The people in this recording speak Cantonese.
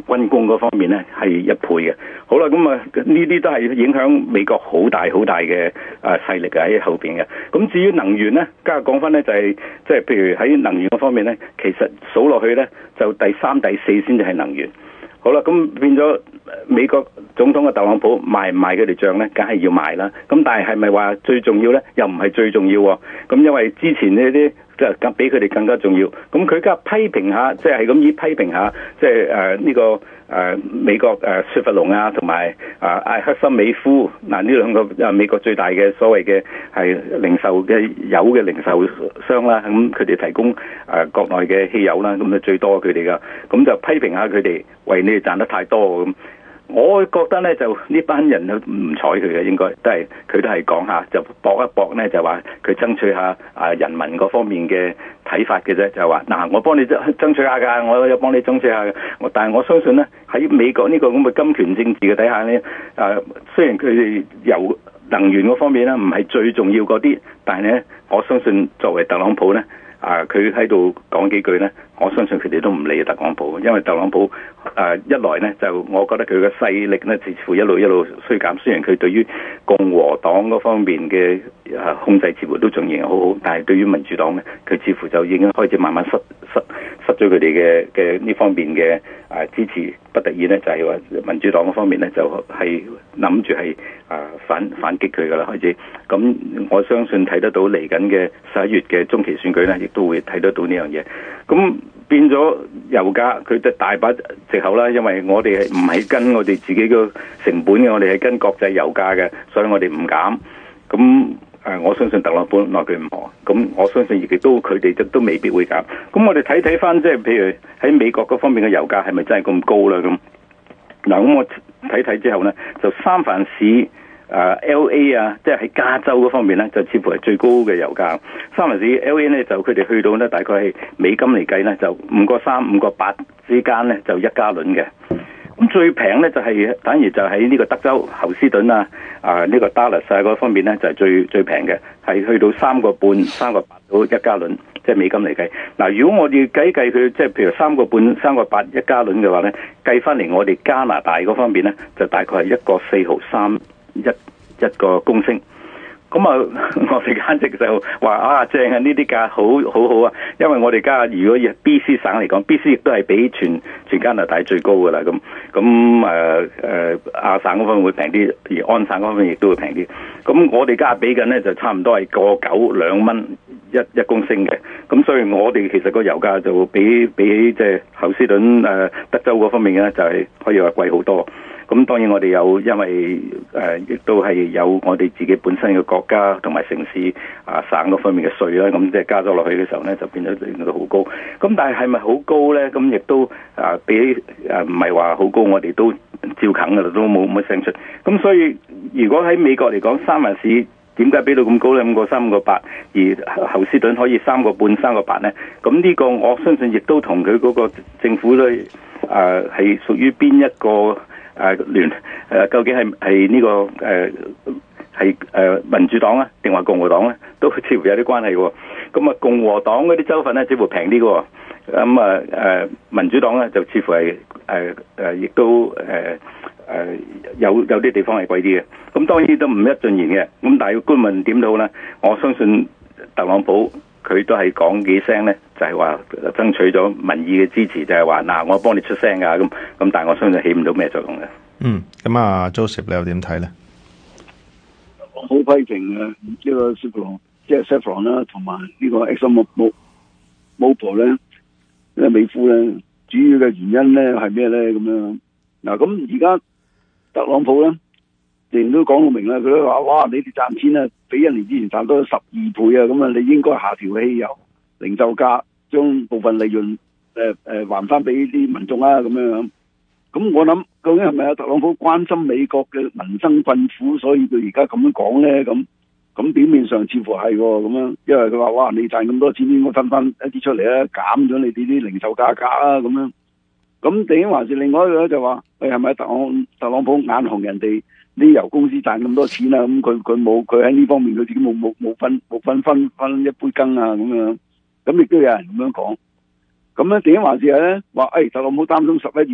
軍工嗰方面咧係1倍嘅。好啦，咁啊呢啲都係影響美國好大嘅勢力喺後邊嘅。咁至於能源咧，今日講翻咧就係即係譬如喺能源嗰方面咧，其實數落去咧就第3、第4先至係能源。好啦，咁變咗美國總統嘅特朗普賣唔賣佢哋帳咧？梗係要賣啦。咁但係係咪話最重要咧？又唔係最重要喎。咁因為之前呢啲即係比佢哋更加重要。咁佢而家批評下，即係咁以批評下，即係呢個美國雪佛龍啊，同埋艾克森美孚嗱呢兩個美國最大嘅所謂嘅係零售嘅油嘅零售商啦。咁佢哋提供國內嘅汽油啦，咁就最多佢哋噶。咁就批評下佢哋，為你哋賺得太多咁。我覺得咧就呢班人都唔睬佢嘅，應該佢都係講下就搏一搏咧，就話佢爭取下人民嗰方面嘅睇法嘅啫，就話嗱我幫你爭取下㗎，我有幫你爭取下嘅。但係我相信咧喺美國呢個咁嘅金權政治嘅底下咧，雖然佢哋由能源嗰方面咧唔係最重要嗰啲，但係咧我相信作為特朗普咧佢喺度講幾句咧，我相信佢哋都唔理特朗普，因為特朗普一來咧就我覺得佢嘅勢力咧似乎一路衰減，雖然佢對於共和黨嗰方面嘅控制似乎都仲仍然好好，但係對於民主黨咧，佢似乎就已經開始慢慢失咗佢哋嘅呢方面嘅支持，不得已咧就係話民主黨嗰方面咧就係諗住係反擊佢噶啦開始。咁我相信睇得到嚟緊嘅11月嘅中期選舉咧，亦都會睇得到呢樣嘢。咁變咗油價，佢就大把藉口啦，因為我哋係唔係跟我哋自己嘅成本嘅，我哋係跟國際油價嘅，所以我哋唔減。咁我相信特朗普奈佢唔何，咁我相信亦都佢哋都未必會減。咁我哋睇翻即係譬如喺美國嗰方面嘅油價係咪真係咁高啦？咁嗱，咁我睇之後咧，就三藩市LA 啊，即係喺加州嗰方面咧，就似乎係最高嘅油價。三藩市 LA 咧就佢哋去到咧大概係美金嚟計咧就5.3、5.8之間咧就1加侖嘅。咁最平咧就係反而就喺呢個德州侯斯頓呢個 Dallas 嗰方面咧就係最平嘅，係去到3.5、3.8到1加侖，即係美金嚟計。嗱，如果我哋計佢，即係譬如3.5、3.8、1加侖嘅話咧，計翻嚟我哋加拿大嗰方面咧，就大概係1.4毫3一個公升。咁我哋簡直就話正啊！呢啲價好啊，因為我哋家如果以 BC 省嚟講，BC 亦都係比全加拿大最高噶啦。咁亞省嗰方面會平啲，而安省嗰方面亦都會平啲。咁我哋家比緊咧就差唔多係1.9、2蚊一公升嘅。咁所以我哋其實個油價就比起即係侯斯頓德州嗰方面咧，就係可以話貴好多。咁當然我哋有，因為亦都係有我哋自己本身嘅國家同埋城市省嗰方面嘅稅啦，咁即係加咗落去嘅時候咧，就變咗令到好高。咁但係咪好高咧？咁亦都比唔係話好高，我哋都照啃噶啦，都冇乜聲出。咁所以如果喺美國嚟講，三藩市點解俾到咁高咧？5.3、5.8，而侯斯頓可以3.5、3.8咧？咁呢個我相信亦都同佢嗰個政府咧係屬於邊一個？究竟係呢個係民主黨啊，定話共和黨咧，都似乎有啲關係嘅。咁共和黨嗰啲州份咧，似乎平啲嘅。咁民主黨咧就似乎係亦都有啲地方係貴啲嘅。咁當然都唔一盡然嘅。咁但係官問點都好啦，我相信特朗普佢都係講幾聲咧，就係話爭取咗民意嘅支持，就係話嗱，我幫你出聲㗎咁，但係我相信起唔到咩作用嘅。 咁Joseph 你又點睇咧？ 我好批評呢個 Chevron 啦，同埋呢個 ExxonMobil 咧，因為美孚咧，主要嘅原因咧係咩咧？咁樣嗱，咁而家特朗普咧，仍然都講到明啦，佢都話：哇，你哋賺錢啊，比1年之前賺多12倍啊！咁啊，你應該下調汽油零售價，將部分利潤還翻俾啲民眾啊！咁樣。咁我諗，究竟係咪特朗普關心美國嘅民生困苦，所以佢而家咁樣講咧？咁表面上似乎係咁樣，因為佢話：哇，你賺咁多錢，應該分翻一啲出嚟啊，減咗你哋啲零售價格啊，咁樣。咁定還是另外一個咧就話：係咪特朗普眼紅人哋啲油公司賺咁多錢啊？咁佢喺呢方面佢自己冇分一杯羹啊？咁樣。咁亦都有人咁樣講。咁咧定還是係咧話：特朗普擔心11月